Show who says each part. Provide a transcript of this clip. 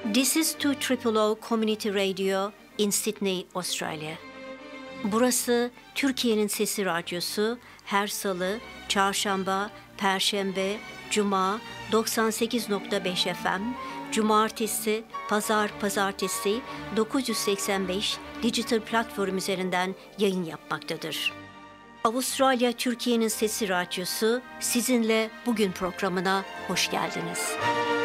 Speaker 1: This is 2 Community Radio in Sydney, Australia. Burası Türkiye'nin Sesi Radyosu. Her salı, çarşamba, perşembe, cuma 98.5 FM, cumartesi, pazartesi 985 dijital platform üzerinden yayın yapmaktadır. Avustralya Türkiye'nin Sesi Radyosu sizinle bugün programına hoş geldiniz.